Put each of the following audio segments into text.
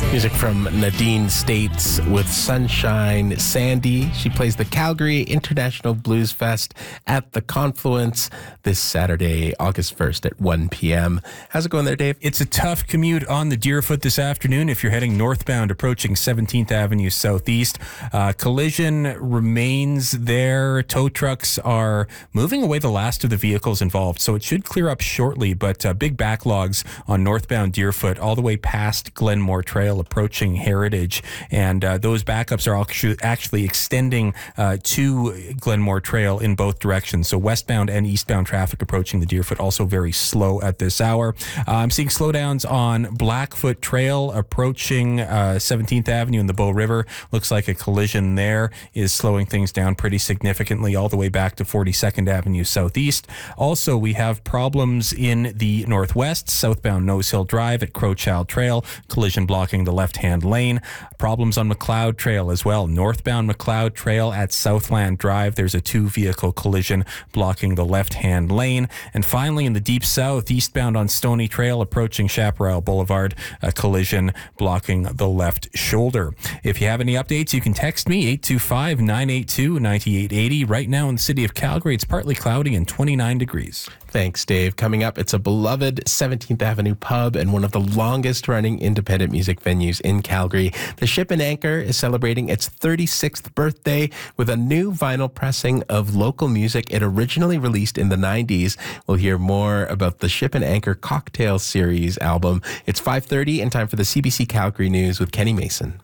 Music from Nadine States with Sunshine Sandy. She plays the Calgary International Blues Fest at the Confluence this Saturday, August 1st at 1 p.m. How's it going there, Dave? It's a tough commute on the Deerfoot this afternoon if you're heading northbound approaching 17th Avenue Southeast. Collision remains there. Tow trucks are moving away the last of the vehicles involved, so it should clear up shortly, but big backlogs on northbound Deerfoot all the way past Glenmore Trail approaching Heritage, and those backups are actually extending to Glenmore Trail in both directions. So westbound and eastbound traffic approaching the Deerfoot also very slow at this hour. I'm seeing slowdowns on Blackfoot Trail approaching 17th Avenue in the Bow River. Looks like a collision there is slowing things down pretty significantly all the way back to 42nd Avenue Southeast. Also, we have problems in the northwest, southbound Nose Hill Drive at Crowchild Trail, collision blocking the left-hand lane. Problems on McLeod Trail as well. Northbound McLeod Trail at Southland Drive, there's a two-vehicle collision blocking the left-hand lane. And finally, in the deep south, eastbound on Stony Trail approaching Chaparral Boulevard, a collision blocking the left shoulder. If you have any updates, you can text me, 825-982-9880. Right now in the city of Calgary, it's partly cloudy and 29 degrees. Thanks, Dave. Coming up, it's a beloved 17th Avenue pub and one of the longest-running independent music venues in Calgary. The Ship and Anchor is celebrating its 36th birthday with a new vinyl pressing of local music it originally released in the 90s. We'll hear more about the Ship and Anchor Cocktail Series album. It's 5:30 and time for the CBC Calgary News with Kenny Mason.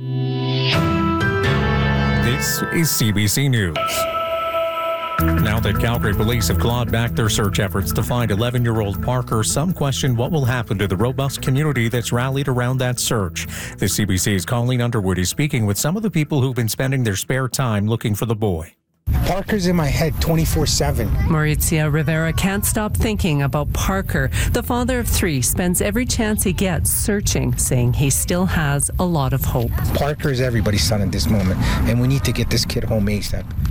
This is CBC News. Now that Calgary police have clawed back their search efforts to find 11-year-old Parker, some question what will happen to the robust community that's rallied around that search. The CBC's Colleen Underwood is speaking with some of the people who've been spending their spare time looking for the boy. Parker's in my head 24/7. Maurizia Rivera can't stop thinking about Parker. The father of three spends every chance he gets searching, saying he still has a lot of hope. Parker is everybody's son at this moment, and we need to get this kid home ASAP.